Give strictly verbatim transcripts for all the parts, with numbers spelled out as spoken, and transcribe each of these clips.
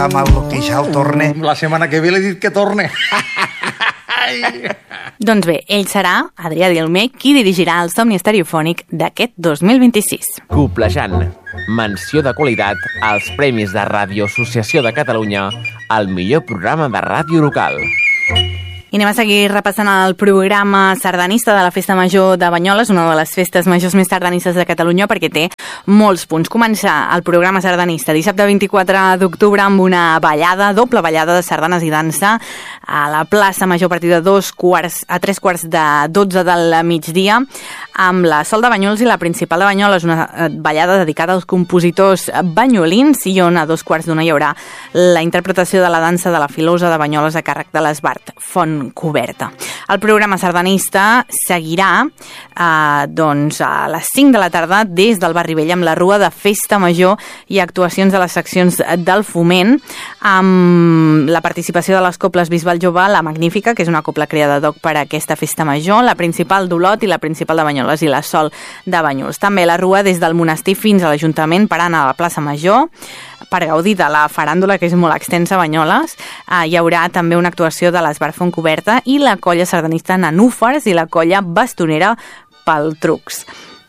amb el Queixal torne. La setmana que ve l'he dit que torne. Doncs bé, ell serà, Adrià Dilmé, qui dirigirà el Somni Estereofònic d'aquest dos mil vint-i-sis. Coplejant, menció de qualitat als Premis de Ràdio Associació de Catalunya al millor programa de ràdio local. I anem a seguir repassant el programa sardanista de la Festa Major de Banyoles, una de les festes majors més sardanistes de Catalunya, perquè té molts punts. Comença el programa sardanista dissabte vint-i-quatre d'octubre amb una ballada, doble ballada de sardanes i dansa a la plaça Major a partir de dos quarts a tres quarts de dotze del migdia, amb la Sol de Banyoles i la Principal de Banyoles, una ballada dedicada als compositors banyolins, i on a dos quarts d'una hi haurà la interpretació de la dansa de la Filosa de Banyoles a càrrec de l'Esbart Font Coberta. El programa sardanista seguirà eh, doncs a les cinc de la tarda des del Barri Vell amb la Rua de Festa Major i actuacions de les seccions del Foment, amb la participació de les coples Bisbal Jove, la Magnífica, que és una copla creada ad hoc per a aquesta Festa Major, la Principal d'Olot i la Principal de Banyoles i la Sol de Banyuls. També la Rua des del monestir fins a l'Ajuntament, parant a la plaça Major per gaudir de la faràndula, que és molt extensa a Banyoles. Eh, hi haurà també una actuació de l'Esbart Font Coberta i la colla sardanista Nanúfars i la colla bastonera Paltrucs.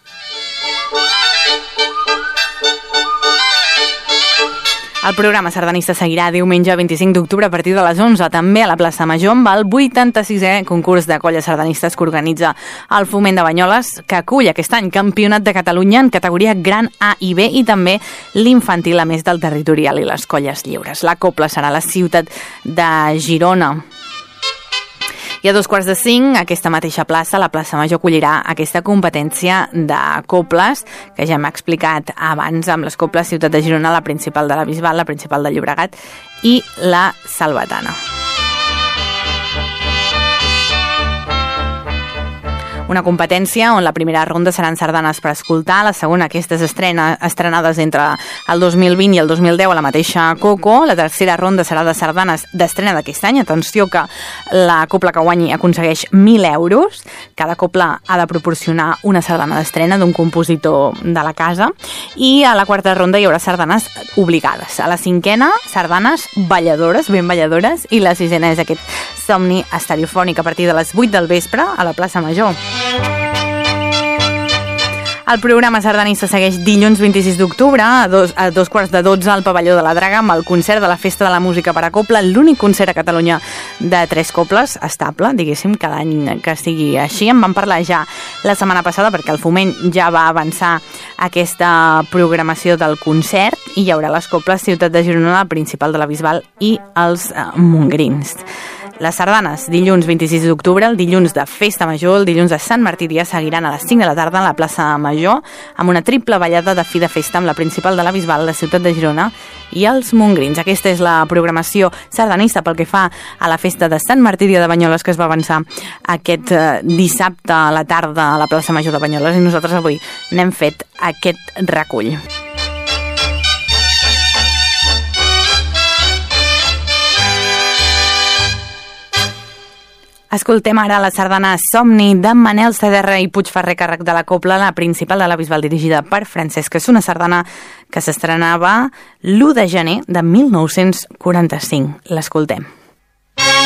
El programa sardanista seguirà diumenge vint-i-cinc d'octubre a partir de les onze, també a la plaça Major, amb el vuitanta-sisè concurs de colles sardanistes que organitza el Foment de Banyoles, que acull aquest any Campionat de Catalunya en categoria Gran A i B, i també l'infantil, a més del territorial i les colles lliures. La copla serà a la ciutat de Girona. I a dos quarts de cinc, aquesta mateixa plaça, la plaça Major, acollirà aquesta competència de coples, que ja hem explicat abans, amb les coples Ciutat de Girona, la Principal de la Bisbal, la Principal de Llobregat i la Salvatana. Una competència on la primera ronda seran sardanes per escoltar, la segona aquestes estrena, estrenades entre el dos mil vint i el dos mil deu a la mateixa Coco, la tercera ronda serà de sardanes d'estrena d'aquest any. Atenció que la copla que guanyi aconsegueix mil euros, cada copla ha de proporcionar una sardana d'estrena d'un compositor de la casa, i a la quarta ronda hi haurà sardanes obligades. A la cinquena, sardanes balladores, ben balladores, i la sisena és aquest Somni Estereofònic a partir de les vuit del vespre a la plaça Major. El programa sardanista segueix dilluns vint-i-sis d'octubre a dos, a dos quarts de dotze al pavelló de la Draga amb el concert de la Festa de la Música per a Copla, l'únic concert a Catalunya de tres coples estable, diguéssim, cada any que sigui així. En vam parlar ja la setmana passada perquè el Foment ja va avançar aquesta programació del concert, i hi haurà les coples Ciutat de Girona, la Principal de la Bisbal i els eh, Montgrins. Les sardanes, dilluns vint-i-sis d'octubre, el dilluns de Festa Major, el dilluns de Sant Martí Dia, seguiran a les cinc de la tarda a la plaça Major amb una triple ballada de fi de festa amb la Principal de la Bisbal, la Ciutat de Girona i els Montgrins. Aquesta és la programació sardanista pel que fa a la festa de Sant Martí Dia de Banyoles, que es va avançar aquest eh, dissabte a la tarda a la plaça Major de Banyoles, i nosaltres avui n'hem fet aquest recull. Escoltem ara la sardana Somni de Manel Cederra i Puigferrer, càrrec de la copla, la Principal de la Bisbal, dirigida per Francesc. És una sardana que s'estrenava l'u de gener de mil nou-cents quaranta-cinc. L'escoltem.